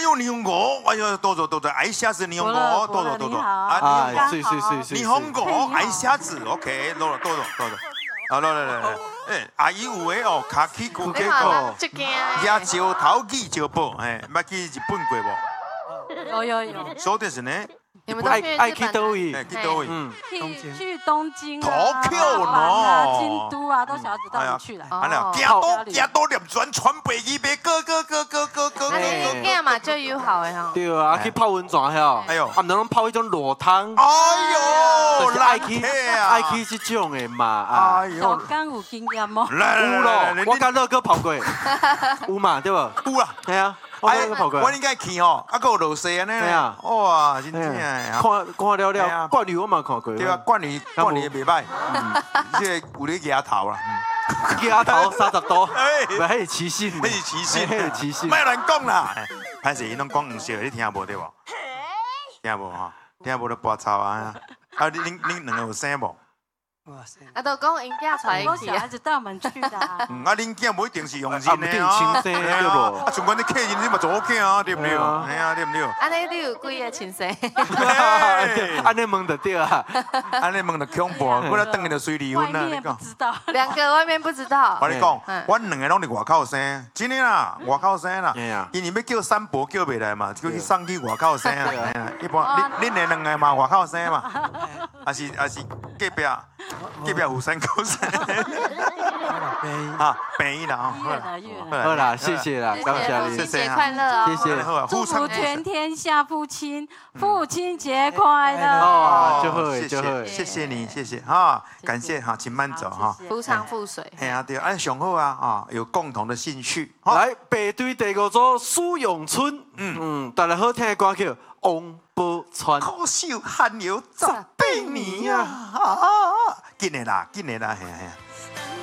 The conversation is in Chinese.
呦，霓虹国，哎呦，多走，爱瞎子霓虹国，多走啊，是， 霓虹国，爱瞎子 ，OK， 多走，好来，阿姨有诶哦，卡起古鸡个，亚洲头记招宝，捌去日本过无？ 有。 说的是呢。 你们都爱去哪里？ 去哪里？ 去东京啊、 Tokyo 啊、京都啊，都小孩子带我去了。 行多念传背去呗，哥。 你囝嘛最友好的吼。 对啊，去泡温泉遐， 哎呦， 啊，能够泡一种裸汤。 哎呦， 爱去这种的嘛， 哎呦， 小刚有经验吗？ 有咯，我跟乐哥跑过，有嘛对吧？ 有啦， 系啊。我应该去吼，啊，有落雪安尼。 对啊， 哇，真正啊！ 看了，冠宇我嘛看过。 对啊，冠宇袂歹，即个有咧牙头啦。 牙头30度，迄是奇信， 迄是奇信， 莫乱讲啦。歹势，伊拢讲黄色，你听无对无？听无吼，听无就拔草啊！啊，恁两个有生无？ 啊，都讲因囝出来去小孩子带我们去的。 啊，恁囝无一定是用心的啊，亲生对无？ 啊，尽管你客人你嘛做囝啊，对不对？哎呀，对不对？ 安尼你有几个亲生？ 安尼问就对啊， 安尼问就恐怖，我咧等下就随离婚啦。 外面不知道 ，2个外面不知道。 我跟你讲，阮两个拢伫外口生，真的啦，外口生啦。因为要叫三伯叫袂来嘛，叫去送去外口生啊。一般恁的两个嘛外口生嘛，还是隔壁虎山高山。啊，便啦好啦，谢谢啦，感谢你， 父亲节快乐哦！ 谢谢， 祝福全天下父亲父亲节快乐！ 哦，就好， 谢谢你，谢谢哈，感谢哈，请慢走哈， 夫唱妇随。 哎呀对，按上好啊，有共同的兴趣。 来，排队第5组苏永春，大家好听的歌曲《王宝钏》。 可惜寒流10八年啊！紧的啦，嘿。